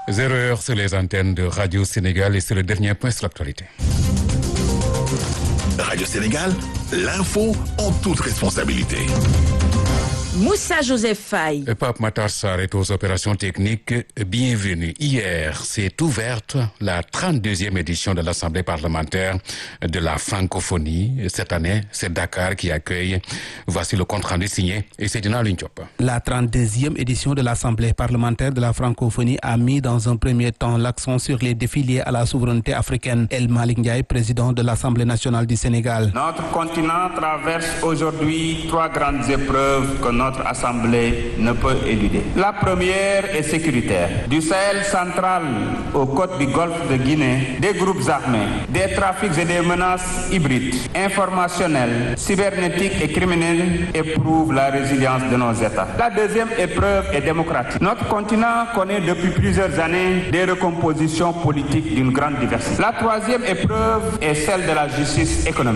0 heure sur les antennes de Radio Sénégal et c'est le dernier point sur l'actualité. Radio Sénégal, l'info en toute responsabilité. Moussa Joseph Faye. Pape Matar Sarr est aux opérations techniques. Bienvenue. Hier, s'est ouverte la 32e édition de l'Assemblée parlementaire de la francophonie. Cette année, c'est Dakar qui accueille. Voici le compte-rendu signé et c'est Dina Lundiop. La 32e édition de l'Assemblée parlementaire de la francophonie a mis dans un premier temps l'accent sur les défis liés à la souveraineté africaine. El Malick Ndiaye, président de l'Assemblée nationale du Sénégal. Notre continent traverse aujourd'hui 3 grandes épreuves que notre Assemblée ne peut éluder. La première est sécuritaire. Du Sahel central aux côtes du golfe de Guinée, des groupes armés, des trafics et des menaces hybrides, informationnelles, cybernétiques et criminelles éprouvent la résilience de nos États. La deuxième épreuve est démocratique. Notre continent connaît depuis plusieurs années des recompositions politiques d'une grande diversité. La troisième épreuve est celle de la justice économique.